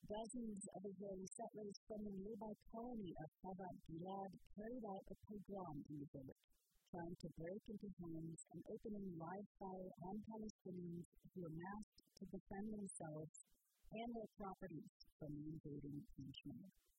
dozens of Israeli settlers from the nearby colony of Havat Gilad carried out a pogrom in the village, trying to break into homes and opening live fire on Palestinians who amassed to defend themselves and their properties from the invading Israel.